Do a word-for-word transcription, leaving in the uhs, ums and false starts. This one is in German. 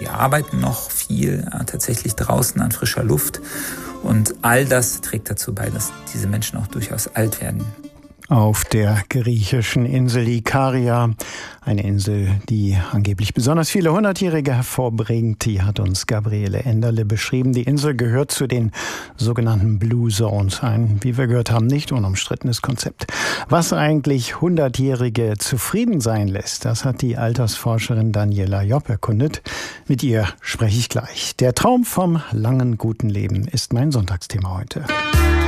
Die arbeiten noch viel, äh, tatsächlich draußen an frischer Luft. Und all das trägt dazu bei, dass diese Menschen auch durchaus alt werden. Auf der griechischen Insel Ikaria, eine Insel, die angeblich besonders viele Hundertjährige hervorbringt, die hat uns Gabriele Enderle beschrieben. Die Insel gehört zu den sogenannten Blue Zones, ein, wie wir gehört haben, nicht unumstrittenes Konzept. Was eigentlich Hundertjährige zufrieden sein lässt, das hat die Altersforscherin Daniela Jopp erkundet. Mit ihr spreche ich gleich. Der Traum vom langen, guten Leben ist mein Sonntagsthema heute.